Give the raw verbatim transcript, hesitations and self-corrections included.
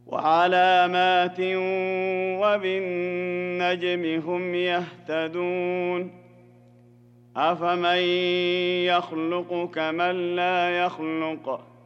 وعلامات وبالنجم هم يهتدون أفمن يخلق كمن لا يخلق